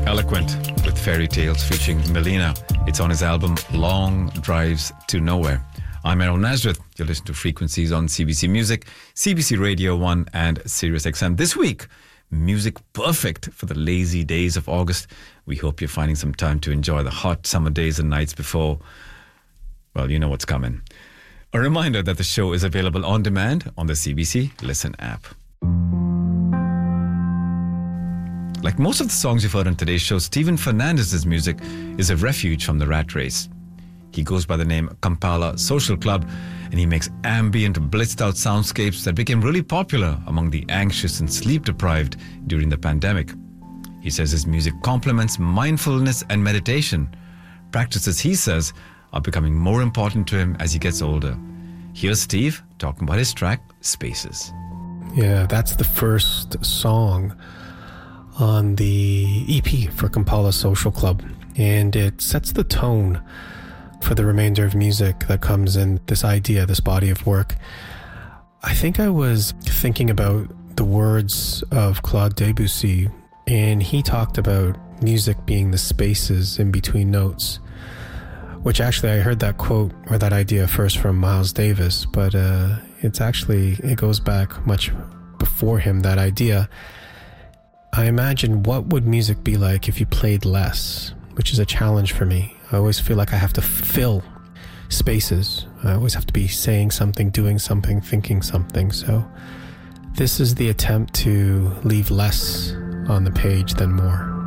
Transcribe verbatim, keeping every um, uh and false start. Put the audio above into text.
Eloquent with Fairy Tales featuring Melina. It's on his album Long Drives to Nowhere. I'm Errol Nazareth. You're listening to Frequencies on C B C Music, C B C Radio one and Sirius X M. This week, music perfect for the lazy days of August. We hope you're finding some time to enjoy the hot summer days and nights before, well, you know what's coming. A reminder that the show is available on demand on the C B C Listen app. Like most of the songs you've heard on today's show, Stephen Fernandez's music is a refuge from the rat race. He goes by the name Kampala Social Club, and he makes ambient, blitzed-out soundscapes that became really popular among the anxious and sleep-deprived during the pandemic. He says his music complements mindfulness and meditation, practices he says are becoming more important to him as he gets older. Here's Steve talking about his track, Spaces. Yeah, that's the first song on the E P for Kampala Social Club, and it sets the tone for the remainder of music that comes in this idea, this body of work. I think I was thinking about the words of Claude Debussy, and he talked about music being the spaces in between notes, which actually I heard that quote or that idea first from Miles Davis, but uh, it's actually, it goes back much before him, that idea. I imagine what would music be like if you played less, which is a challenge for me. I always feel like I have to fill spaces. I always have to be saying something, doing something, thinking something. So this is the attempt to leave less on the page than more.